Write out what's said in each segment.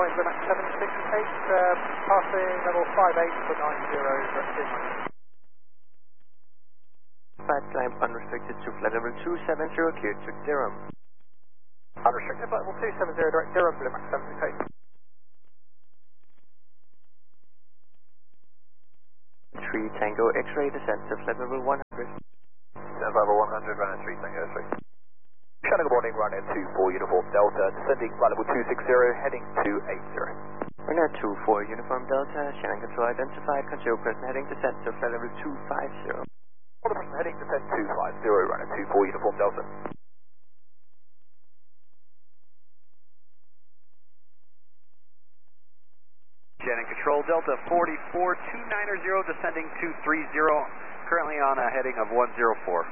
Point Limit 768, passing level 58 for 90, direct 2. Flight climb unrestricted to flight level 270, cleared to Durham. Unrestricted flight level 270, direct Durham, Limit 768. 3 Tango X-ray, descent to flight level 100. Descent level 100, running 3 Tango X-ray. Shannon, good morning, running 24 Uniform Delta, descending flight level 260, heading to 80. Runner 24 Uniform Delta, Shannon control identified, conceal person heading descent to flight level 250. All the person heading descent 250, running 24 Uniform Delta. Shannon control Delta 44 290, descending 230, currently on a heading of 104.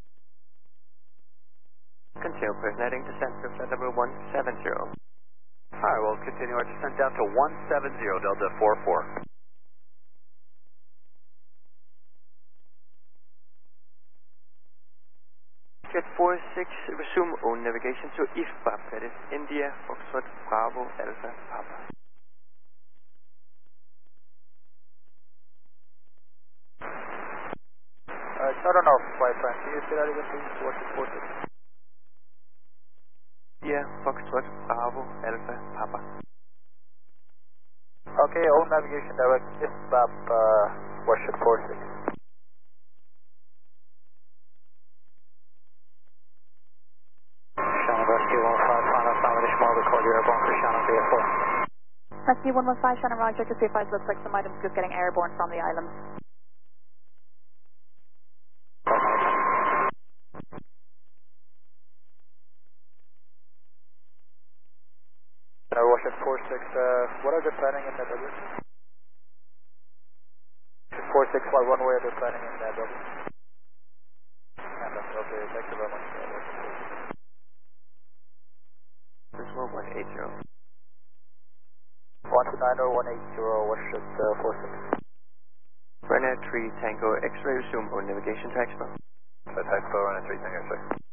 Conceal person heading descent to flight level 170. Alright, we'll continue our descent down to 170, Delta 44. Jet 46, resume own navigation to IFBA, that is India, Foxtrot, Bravo, Alpha, Papa. Turn off, my friend. Can you say that again, please? What's it, 46? Yeah, Foxtrot, Bravo, Alpha, Papa. Okay, own navigation direct IFBAP, Warship 46. Shannon, Rescue 15, final sound with Ishmael, record your airborne for Shannon VF4. Rescue 115, Shannon Roger, just be advised, looks like some items just getting airborne from the island. Warship 46, what are they planning in that W? 46, what runway are they planning in that W? Okay, thank you very much. This one 180. 129 or 180, Warship 46. Runner 3 Tango X-ray, resume own navigation to Expo. Expo, runner 3 Tango X-ray.